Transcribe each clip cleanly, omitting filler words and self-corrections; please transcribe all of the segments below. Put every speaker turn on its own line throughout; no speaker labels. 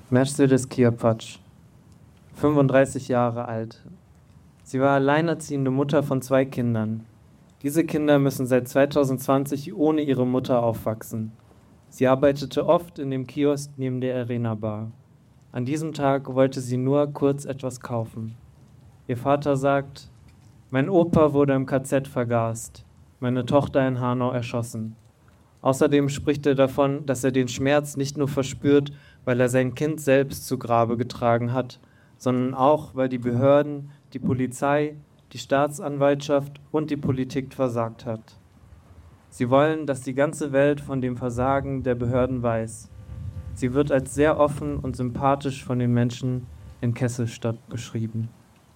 Mercedes Kiapatsch, 35 Jahre alt. Sie war alleinerziehende Mutter von 2 Kindern. Diese Kinder müssen seit 2020 ohne ihre Mutter aufwachsen. Sie arbeitete oft in dem Kiosk neben der Arena Bar. An diesem Tag wollte sie nur kurz etwas kaufen. Ihr Vater sagt: Mein Opa wurde im KZ vergast, meine Tochter in Hanau erschossen. Außerdem spricht er davon, dass er den Schmerz nicht nur verspürt, weil er sein Kind selbst zu Grabe getragen hat, sondern auch, weil die Behörden, die Polizei, die Staatsanwaltschaft und die Politik versagt hat. Sie wollen, dass die ganze Welt von dem Versagen der Behörden weiß. Sie wird als sehr offen und sympathisch von den Menschen in Kesselstadt beschrieben.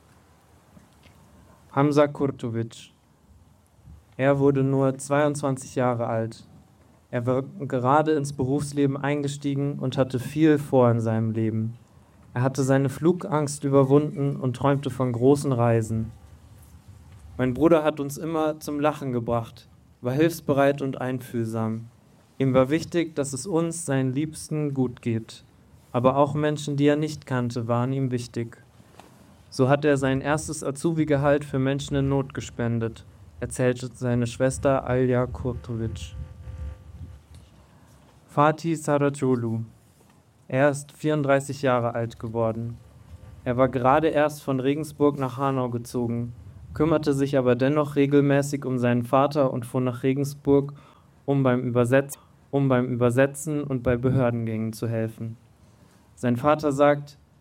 Hamza Kurtovic. Er wurde nur 22 Jahre alt. Er war gerade ins Berufsleben eingestiegen und hatte viel vor in seinem Leben. Er hatte seine Flugangst überwunden und träumte von großen Reisen. Mein Bruder hat uns immer zum Lachen gebracht, war hilfsbereit und einfühlsam. Ihm war wichtig, dass es uns, seinen Liebsten, gut geht. Aber auch Menschen, die er nicht kannte, waren ihm wichtig. So hat er sein erstes Azubi-Gehalt für Menschen in Not gespendet, erzählte seine Schwester Alja Kurtovic. Fatih Saracoglu. Er ist 34 Jahre alt geworden. Er war gerade erst von Regensburg nach Hanau gezogen, kümmerte sich aber dennoch regelmäßig um seinen Vater und fuhr nach Regensburg, um beim Übersetzen und bei Behördengängen zu helfen. Sein Vater sagt: